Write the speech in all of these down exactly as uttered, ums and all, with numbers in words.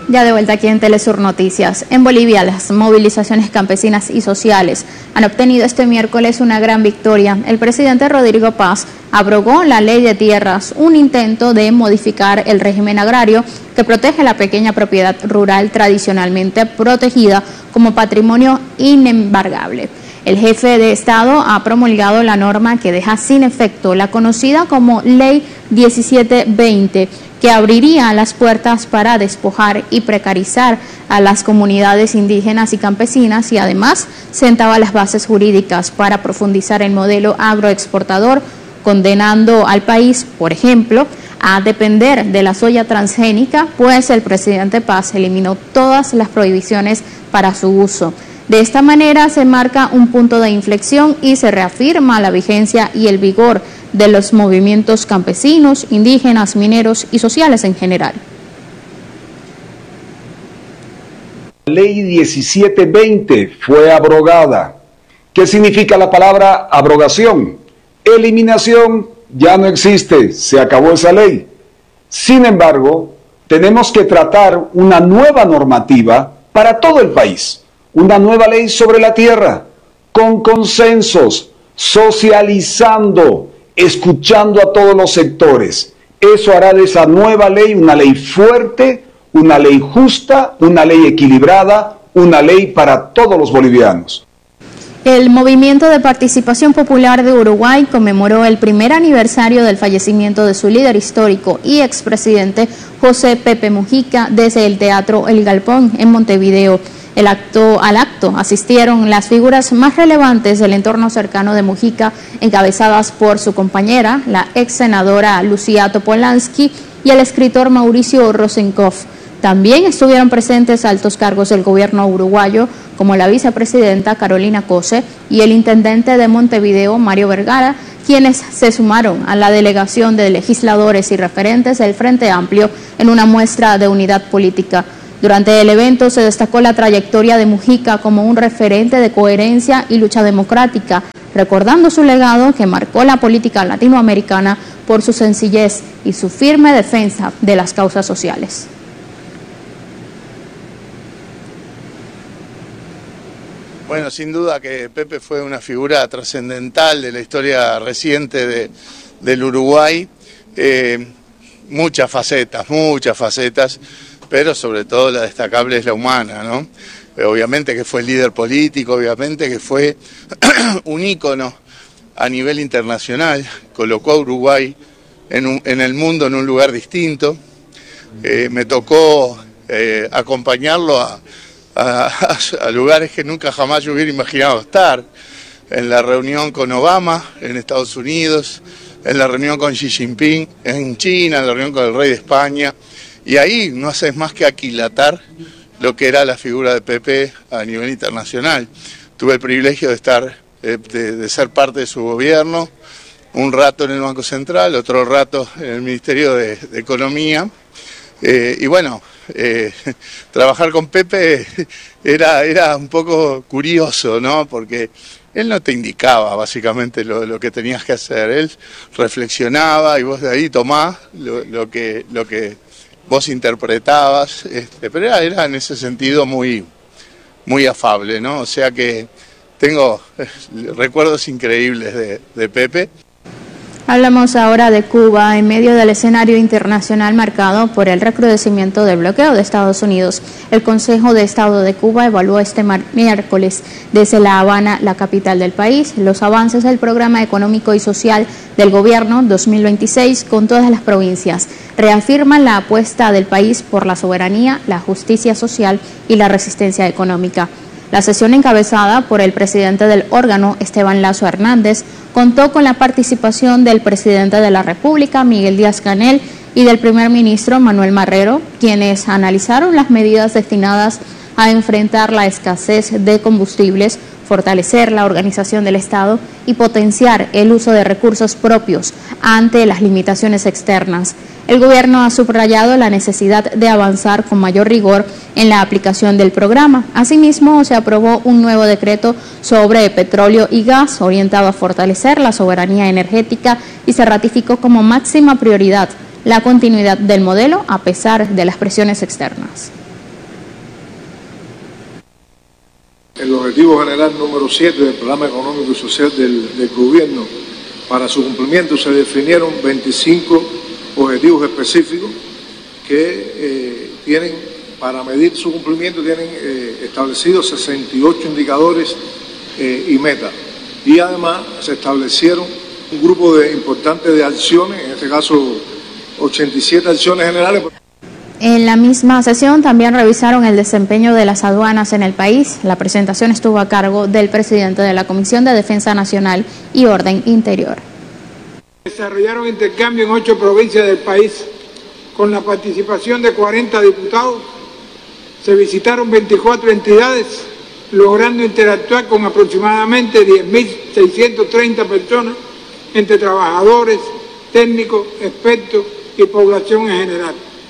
Ya de vuelta aquí en Telesur Noticias. En Bolivia, las movilizaciones campesinas y sociales han obtenido este miércoles una gran victoria. El presidente Rodrigo Paz abrogó la ley de tierras, un intento de modificar el régimen agrario que protege la pequeña propiedad rural tradicionalmente protegida como patrimonio inembargable. El jefe de Estado ha promulgado la norma que deja sin efecto la conocida como Ley diecisiete veinte, que abriría las puertas para despojar y precarizar a las comunidades indígenas y campesinas y además sentaba las bases jurídicas para profundizar el modelo agroexportador, condenando al país, por ejemplo, a depender de la soya transgénica, pues el presidente Paz eliminó todas las prohibiciones para su uso. De esta manera se marca un punto de inflexión y se reafirma la vigencia y el vigor de los movimientos campesinos, indígenas, mineros y sociales en general. La ley diecisiete veinte fue abrogada. ¿Qué significa la palabra abrogación? Eliminación, ya no existe, se acabó esa ley. Sin embargo, tenemos que tratar una nueva normativa para todo el país. Una nueva ley sobre la tierra, con consensos, socializando, escuchando a todos los sectores. Eso hará de esa nueva ley una ley fuerte, una ley justa, una ley equilibrada, una ley para todos los bolivianos. El Movimiento de Participación Popular de Uruguay conmemoró el primer aniversario del fallecimiento de su líder histórico y expresidente José Pepe Mujica desde el Teatro El Galpón en Montevideo. El acto, al acto asistieron las figuras más relevantes del entorno cercano de Mujica, encabezadas por su compañera, la ex senadora Lucía Topolansky, y el escritor Mauricio Rosenkopf. También estuvieron presentes altos cargos del gobierno uruguayo, como la vicepresidenta Carolina Cose y el intendente de Montevideo, Mario Vergara, quienes se sumaron a la delegación de legisladores y referentes del Frente Amplio en una muestra de unidad política. Durante el evento se destacó la trayectoria de Mujica como un referente de coherencia y lucha democrática, recordando su legado que marcó la política latinoamericana por su sencillez y su firme defensa de las causas sociales. Bueno, sin duda que Pepe fue una figura trascendental de la historia reciente de, del Uruguay, eh, muchas facetas, muchas facetas, pero sobre todo la destacable es la humana, ¿no? Obviamente que fue líder político, obviamente que fue un ícono a nivel internacional, colocó a Uruguay en, un, en el mundo en un lugar distinto. Eh, me tocó eh, acompañarlo a, a, a lugares que nunca jamás yo hubiera imaginado estar, en la reunión con Obama en Estados Unidos, en la reunión con Xi Jinping en China, en la reunión con el rey de España. Y ahí no haces más que aquilatar lo que era la figura de Pepe a nivel internacional. Tuve el privilegio de estar, de, de ser parte de su gobierno, un rato en el Banco Central, otro rato en el Ministerio de, de Economía. Eh, y bueno, eh, trabajar con Pepe era, era un poco curioso, ¿no? Porque él no te indicaba básicamente lo, lo que tenías que hacer. Él reflexionaba y vos de ahí tomás lo, lo que... Lo que vos interpretabas, este, pero era, era en ese sentido muy, muy afable, ¿no? O sea que tengo eh, recuerdos increíbles de, de Pepe. Hablamos ahora de Cuba en medio del escenario internacional marcado por el recrudecimiento del bloqueo de Estados Unidos. El Consejo de Estado de Cuba evaluó este miércoles desde La Habana, la capital del país, los avances del programa económico y social del gobierno dos mil veintiséis con todas las provincias. Reafirman la apuesta del país por la soberanía, la justicia social y la resistencia económica. La sesión, encabezada por el presidente del órgano, Esteban Lazo Hernández, contó con la participación del presidente de la República, Miguel Díaz-Canel, y del primer ministro, Manuel Marrero, quienes analizaron las medidas destinadas a enfrentar la escasez de combustibles, fortalecer la organización del Estado y potenciar el uso de recursos propios ante las limitaciones externas. El gobierno ha subrayado la necesidad de avanzar con mayor rigor en la aplicación del programa. Asimismo, se aprobó un nuevo decreto sobre petróleo y gas orientado a fortalecer la soberanía energética y se ratificó como máxima prioridad la continuidad del modelo a pesar de las presiones externas. objetivo general número siete del Programa Económico y Social del, del Gobierno. Para su cumplimiento se definieron veinticinco objetivos específicos que eh, tienen, para medir su cumplimiento, tienen eh, establecidos sesenta y ocho indicadores eh, y metas. Y además se establecieron un grupo de importantes de acciones, en este caso ochenta y siete acciones generales. En la misma sesión también revisaron el desempeño de las aduanas en el país. La presentación estuvo a cargo del presidente de la Comisión de Defensa Nacional y Orden Interior. Desarrollaron intercambio en ocho provincias del país con la participación de cuarenta diputados. Se visitaron veinticuatro entidades, logrando interactuar con aproximadamente diez mil seiscientas treinta personas, entre trabajadores, técnicos, expertos y población en general.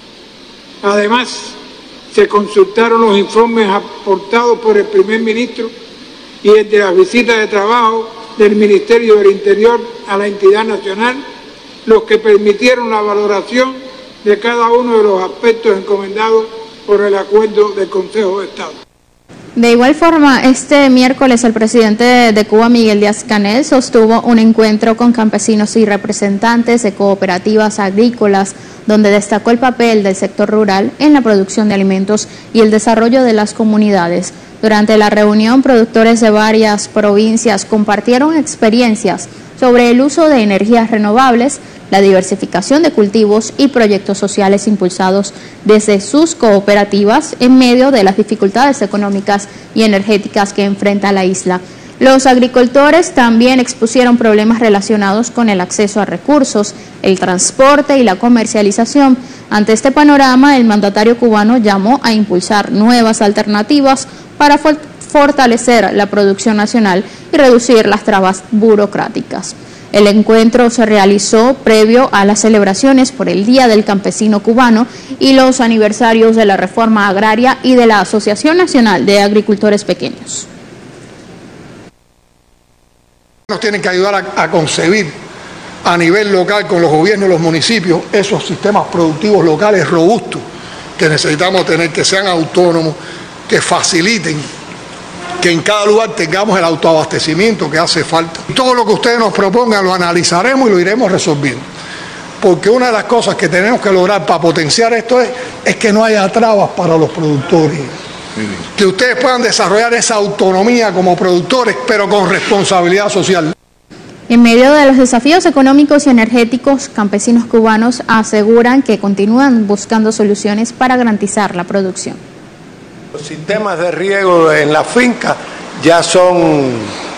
Además, se consultaron los informes aportados por el primer ministro y el de las visitas de trabajo del Ministerio del Interior a la entidad nacional, los que permitieron la valoración de cada uno de los aspectos encomendados por el acuerdo del Consejo de Estado. De igual forma, este miércoles el presidente de Cuba, Miguel Díaz-Canel, sostuvo un encuentro con campesinos y representantes de cooperativas agrícolas, donde destacó el papel del sector rural en la producción de alimentos y el desarrollo de las comunidades. Durante la reunión, productores de varias provincias compartieron experiencias sobre el uso de energías renovables, la diversificación de cultivos y proyectos sociales impulsados desde sus cooperativas en medio de las dificultades económicas y energéticas que enfrenta la isla. Los agricultores también expusieron problemas relacionados con el acceso a recursos, el transporte y la comercialización. Ante este panorama, el mandatario cubano llamó a impulsar nuevas alternativas para fortalecer la producción nacional y reducir las trabas burocráticas. El encuentro se realizó previo a las celebraciones por el Día del Campesino Cubano y los aniversarios de la Reforma Agraria y de la Asociación Nacional de Agricultores Pequeños. Nos tienen que ayudar a, a concebir a nivel local con los gobiernos y los municipios esos sistemas productivos locales robustos que necesitamos tener, que sean autónomos, que faciliten que en cada lugar tengamos el autoabastecimiento que hace falta. Todo lo que ustedes nos propongan lo analizaremos y lo iremos resolviendo. Porque una de las cosas que tenemos que lograr para potenciar esto es, es que no haya trabas para los productores. Que ustedes puedan desarrollar esa autonomía como productores, pero con responsabilidad social. En medio de los desafíos económicos y energéticos, campesinos cubanos aseguran que continúan buscando soluciones para garantizar la producción. Los sistemas de riego en la finca ya son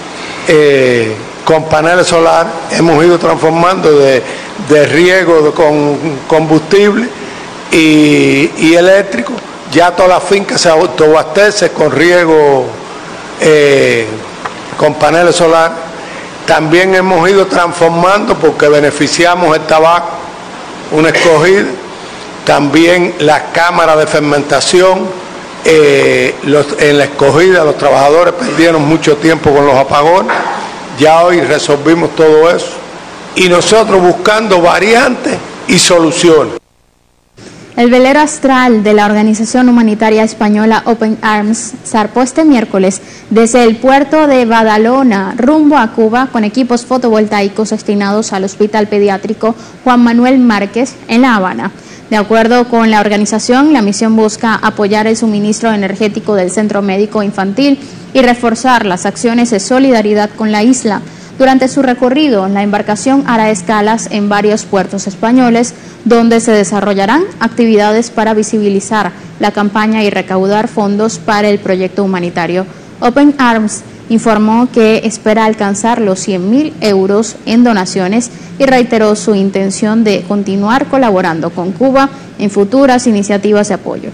eh, con paneles solares. Hemos ido transformando de, de riego con combustible y, y eléctrico. Ya toda la finca se autoabastece con riego eh, con paneles solares. También hemos ido transformando porque beneficiamos el tabaco, una escogida. También las cámaras de fermentación. Eh, los, en la escogida los trabajadores perdieron mucho tiempo con los apagones, ya hoy resolvimos todo eso y nosotros buscando variantes y soluciones. El velero astral de la organización humanitaria española Open Arms zarpó este miércoles desde el puerto de Badalona rumbo a Cuba con equipos fotovoltaicos destinados al Hospital Pediátrico Juan Manuel Márquez en La Habana. De acuerdo con la organización, la misión busca apoyar el suministro energético del Centro Médico Infantil y reforzar las acciones de solidaridad con la isla. Durante su recorrido, la embarcación hará escalas en varios puertos españoles, donde se desarrollarán actividades para visibilizar la campaña y recaudar fondos para el proyecto humanitario. Open Arms informó que espera alcanzar los cien mil euros en donaciones y reiteró su intención de continuar colaborando con Cuba en futuras iniciativas de apoyo.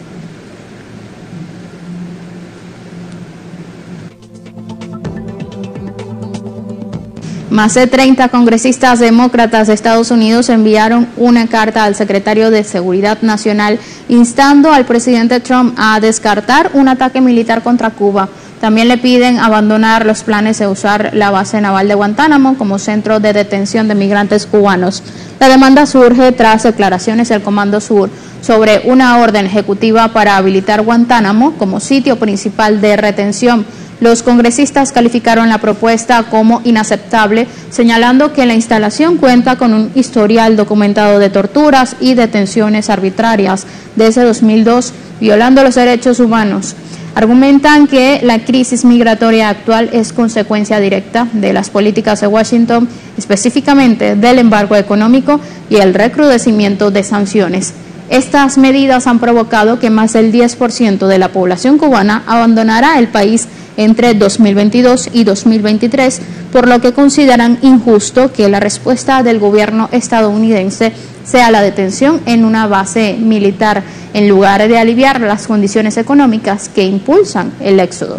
Más de treinta congresistas demócratas de Estados Unidos enviaron una carta al secretario de Seguridad Nacional instando al presidente Trump a descartar un ataque militar contra Cuba. También le piden abandonar los planes de usar la base naval de Guantánamo como centro de detención de migrantes cubanos. La demanda surge tras declaraciones del Comando Sur sobre una orden ejecutiva para habilitar Guantánamo como sitio principal de retención. Los congresistas calificaron la propuesta como inaceptable, señalando que la instalación cuenta con un historial documentado de torturas y detenciones arbitrarias desde dos mil dos, violando los derechos humanos. Argumentan que la crisis migratoria actual es consecuencia directa de las políticas de Washington, específicamente del embargo económico y el recrudecimiento de sanciones. Estas medidas han provocado que más del diez por ciento de la población cubana abandonará el país entre dos mil veintidós y dos mil veintitrés, por lo que consideran injusto que la respuesta del gobierno estadounidense sea la detención en una base militar, en lugar de aliviar las condiciones económicas que impulsan el éxodo.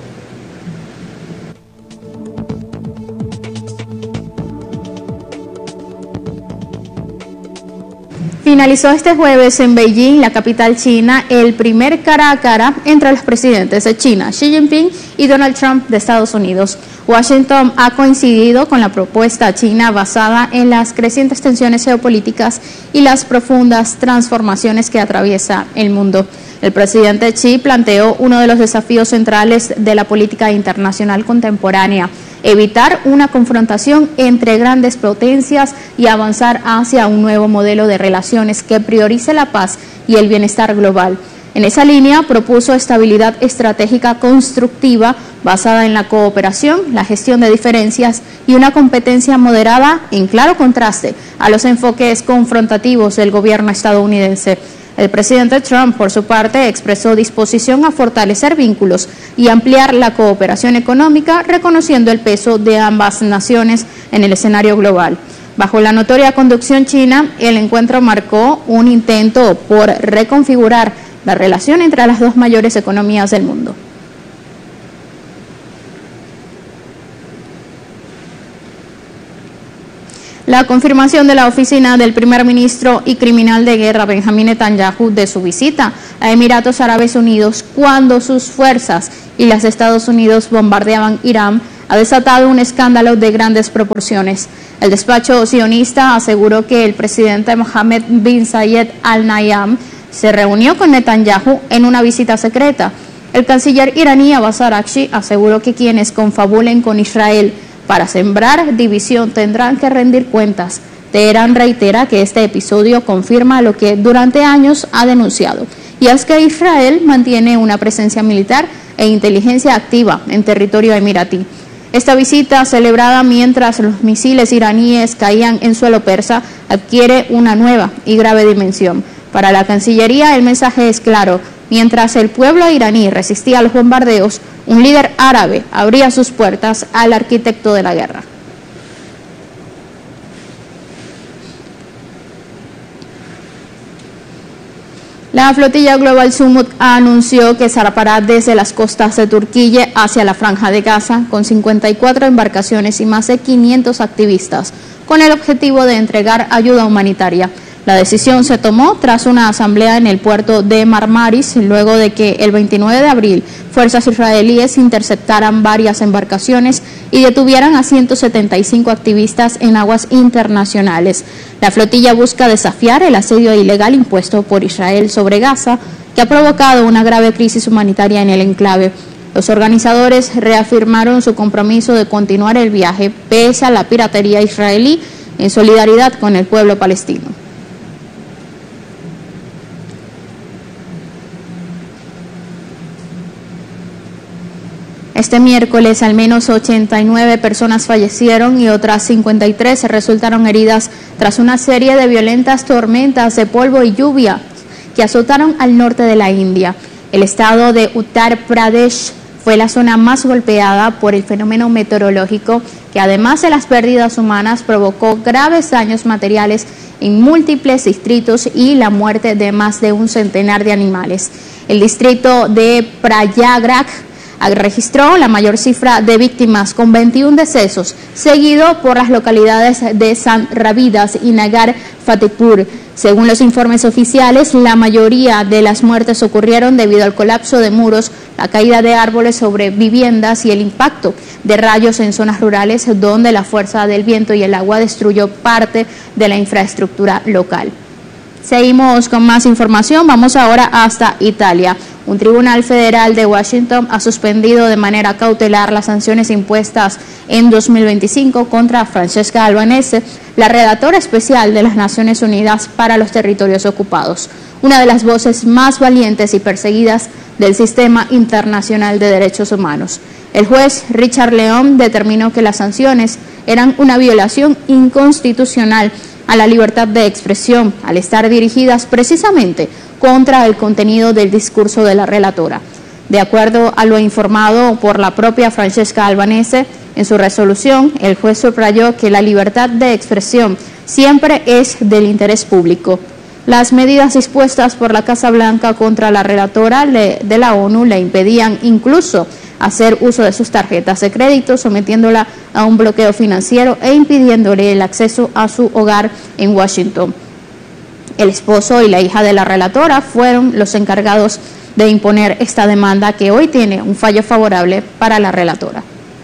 Finalizó este jueves en Beijing, la capital china, el primer cara a cara entre los presidentes de China, Xi Jinping, y Donald Trump de Estados Unidos. Washington ha coincidido con la propuesta china basada en las crecientes tensiones geopolíticas y las profundas transformaciones que atraviesa el mundo. El presidente Xi planteó uno de los desafíos centrales de la política internacional contemporánea: evitar una confrontación entre grandes potencias y avanzar hacia un nuevo modelo de relaciones que priorice la paz y el bienestar global. En esa línea propuso estabilidad estratégica constructiva basada en la cooperación, la gestión de diferencias y una competencia moderada, en claro contraste a los enfoques confrontativos del gobierno estadounidense. El presidente Trump, por su parte, expresó disposición a fortalecer vínculos y ampliar la cooperación económica, reconociendo el peso de ambas naciones en el escenario global. Bajo la notoria conducción china, el encuentro marcó un intento por reconfigurar la relación entre las dos mayores economías del mundo. La confirmación de la oficina del primer ministro y criminal de guerra Benjamín Netanyahu de su visita a Emiratos Árabes Unidos cuando sus fuerzas y las de Estados Unidos bombardeaban Irán ha desatado un escándalo de grandes proporciones. El despacho sionista aseguró que el presidente Mohammed bin Zayed Al Nahyan se reunió con Netanyahu en una visita secreta. El canciller iraní Abbas Araghchi aseguró que quienes confabulen con Israel para sembrar división tendrán que rendir cuentas. Teherán reitera que este episodio confirma lo que durante años ha denunciado, y es que Israel mantiene una presencia militar e inteligencia activa en territorio emiratí. Esta visita, celebrada mientras los misiles iraníes caían en suelo persa, adquiere una nueva y grave dimensión. Para la Cancillería, el mensaje es claro: mientras el pueblo iraní resistía a los bombardeos, un líder árabe abría sus puertas al arquitecto de la guerra. La flotilla Global Summit anunció que zarpará desde las costas de Turquía hacia la Franja de Gaza con cincuenta y cuatro embarcaciones y más de quinientos activistas, con el objetivo de entregar ayuda humanitaria. La decisión se tomó tras una asamblea en el puerto de Marmaris, luego de que el veintinueve de abril fuerzas israelíes interceptaran varias embarcaciones y detuvieran a ciento setenta y cinco activistas en aguas internacionales. La flotilla busca desafiar el asedio ilegal impuesto por Israel sobre Gaza, que ha provocado una grave crisis humanitaria en el enclave. Los organizadores reafirmaron su compromiso de continuar el viaje pese a la piratería israelí, en solidaridad con el pueblo palestino. Este miércoles, al menos ochenta y nueve personas fallecieron y otras cincuenta y tres resultaron heridas tras una serie de violentas tormentas de polvo y lluvia que azotaron al norte de la India. El estado de Uttar Pradesh fue la zona más golpeada por el fenómeno meteorológico que, además de las pérdidas humanas, provocó graves daños materiales en múltiples distritos y la muerte de más de un centenar de animales. El distrito de Prayagraj registró la mayor cifra de víctimas, con veintiún decesos, seguido por las localidades de San Ravidas y Nagar Fatehpur. Según los informes oficiales, la mayoría de las muertes ocurrieron debido al colapso de muros, la caída de árboles sobre viviendas y el impacto de rayos en zonas rurales donde la fuerza del viento y el agua destruyó parte de la infraestructura local. Seguimos con más información. Vamos ahora hasta Italia. Un tribunal federal de Washington ha suspendido de manera cautelar las sanciones impuestas en dos mil veinticinco contra Francesca Albanese, la redactora especial de las Naciones Unidas para los Territorios Ocupados, una de las voces más valientes y perseguidas del sistema internacional de derechos humanos. El juez Richard Leon determinó que las sanciones eran una violación inconstitucional a la libertad de expresión, al estar dirigidas precisamente contra el contenido del discurso de la relatora. De acuerdo a lo informado por la propia Francesca Albanese, en su resolución, el juez subrayó que la libertad de expresión siempre es del interés público. Las medidas dispuestas por la Casa Blanca contra la relatora de la ONU le impedían incluso hacer uso de sus tarjetas de crédito, sometiéndola a un bloqueo financiero e impidiéndole el acceso a su hogar en Washington. El esposo y la hija de la relatora fueron los encargados de imponer esta demanda, que hoy tiene un fallo favorable para la relatora.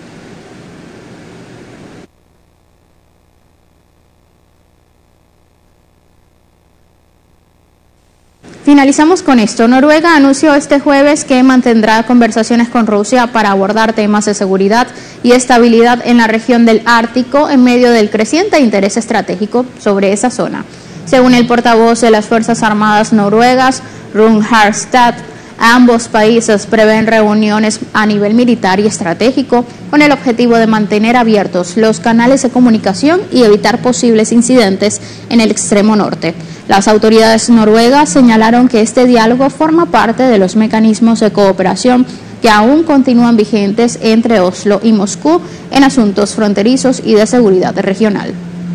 Finalizamos con esto. Noruega anunció este jueves que mantendrá conversaciones con Rusia para abordar temas de seguridad y estabilidad en la región del Ártico en medio del creciente interés estratégico sobre esa zona. Según el portavoz de las Fuerzas Armadas noruegas, Rune Harstad, ambos países prevén reuniones a nivel militar y estratégico con el objetivo de mantener abiertos los canales de comunicación y evitar posibles incidentes en el extremo norte. Las autoridades noruegas señalaron que este diálogo forma parte de los mecanismos de cooperación que aún continúan vigentes entre Oslo y Moscú en asuntos fronterizos y de seguridad regional.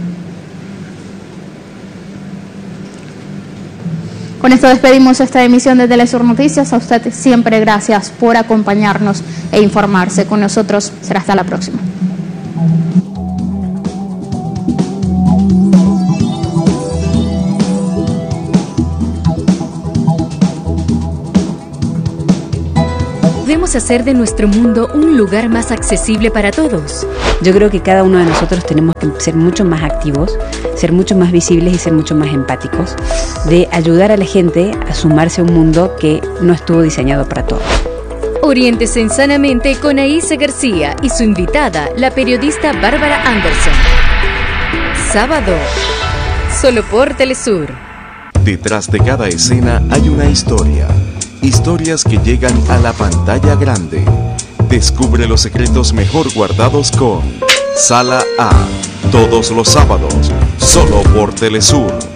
Con esto despedimos esta emisión de Telesur Noticias. A usted siempre gracias por acompañarnos e informarse con nosotros. Será hasta la próxima. Podemos hacer de nuestro mundo un lugar más accesible para todos. Yo creo que cada uno de nosotros tenemos que ser mucho más activos, ser mucho más visibles y ser mucho más empáticos, de ayudar a la gente a sumarse a un mundo que no estuvo diseñado para todos. Oriéntese en Sanamente con Aísa García y su invitada, la periodista Bárbara Anderson. Sábado, solo por Telesur. Detrás de cada escena hay una historia. Historias que llegan a la pantalla grande. Descubre los secretos mejor guardados con Sala A. Todos los sábados, solo por Telesur.